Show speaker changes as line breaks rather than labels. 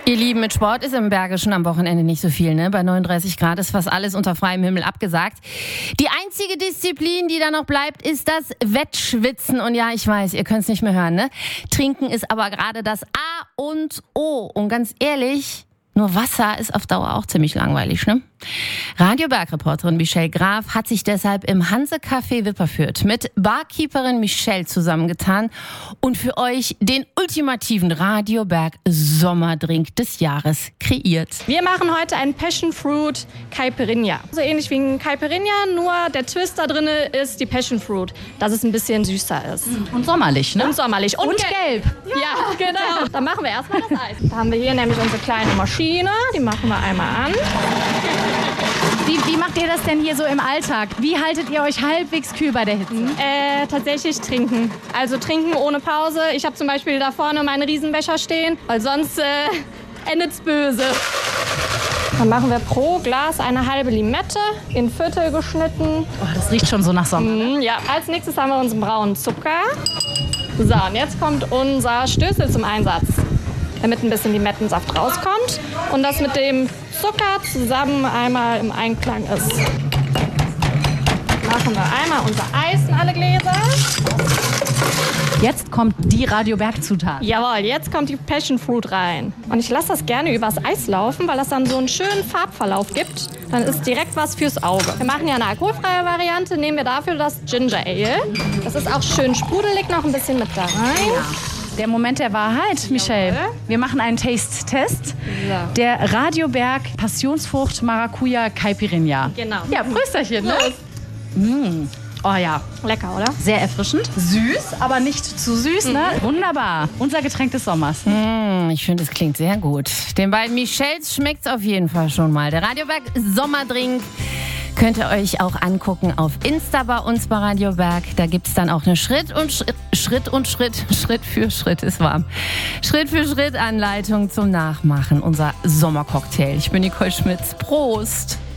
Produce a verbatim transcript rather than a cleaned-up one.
Ihr Lieben, mit Sport ist im Bergischen am Wochenende nicht so viel, ne? Bei neununddreißig Grad ist fast alles unter freiem Himmel abgesagt. Die einzige Disziplin, die da noch bleibt, ist das Wettschwitzen. Und ja, ich weiß, ihr könnt es nicht mehr hören, ne? Trinken ist aber gerade das A und O. Und ganz ehrlich, nur Wasser ist auf Dauer auch ziemlich langweilig, ne? Radio-Berg-Reporterin Michelle Graf hat sich deshalb im Hanse-Café Wipperfürth mit Barkeeperin Michelle zusammengetan und für euch den ultimativen Radio-Berg-Sommerdrink des Jahres kreiert.
Wir machen heute einen Passion Fruit Caipirinha. So ähnlich wie ein Caipirinha, nur der Twist da drin ist die Passion Fruit, dass es ein bisschen süßer ist.
Und sommerlich, ne?
Und sommerlich. Und,
Und
gelb.
gelb.
Ja, ja, genau. Dann machen wir erstmal das Eis. Da haben wir hier nämlich unsere kleine Maschine. Die machen wir einmal an.
Wie, wie macht ihr das denn hier so im Alltag? Wie haltet ihr euch halbwegs kühl bei der Hitze?
Äh, tatsächlich trinken. Also trinken ohne Pause. Ich habe zum Beispiel da vorne meinen Riesenbecher stehen, weil sonst äh, endet's böse. Dann machen wir pro Glas eine halbe Limette in Viertel geschnitten.
Oh, das riecht schon so nach Sommer.
Mm, ja, als nächstes haben wir unseren braunen Zucker. So, und jetzt kommt unser Stößel zum Einsatz, damit ein bisschen Limettensaft rauskommt und das mit dem Zucker zusammen einmal im Einklang ist. Machen wir einmal unser Eis in alle Gläser.
Jetzt kommt die Radio-Berg-Zutat.
Jawohl, jetzt kommt die Passion Fruit rein. Und ich lasse das gerne übers Eis laufen, weil das dann so einen schönen Farbverlauf gibt. Dann ist direkt was fürs Auge. Wir machen ja eine alkoholfreie Variante, nehmen wir dafür das Ginger Ale. Das ist auch schön sprudelig, noch ein bisschen mit da rein.
Ja. Der Moment der Wahrheit, Michelle.
Jawohl.
Wir machen einen Taste-Test.
So.
Der Radio-Berg Passionsfrucht Maracuja Caipirinha.
Genau.
Ja, Prösterchen, ne? Mm. Oh ja,
Lecker, oder?
sehr erfrischend. Süß, aber nicht zu süß, ne? Wunderbar. Unser Getränk des Sommers.
Mm, ich finde, es klingt sehr gut. Den beiden Michelles schmeckt's auf jeden Fall schon mal. Der Radio-Berg Sommerdrink könnt ihr euch auch angucken auf Insta bei uns bei Radio Berg. Da gibt's dann auch eine Schritt und Schritt, Schritt und Schritt, Schritt für Schritt ist warm. Schritt für Schritt Anleitung zum Nachmachen. Unser Sommercocktail. Ich bin Nicole Schmitz. Prost!